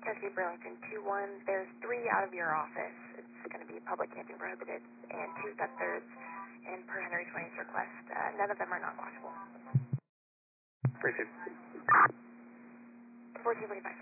Chesapeake Burlington 2-1. There's 3 out of your office. It's going to be public camping prohibited, and 2 step-thirds, and per Henry 20's request, none of them are non-washable. Appreciate it. 1445.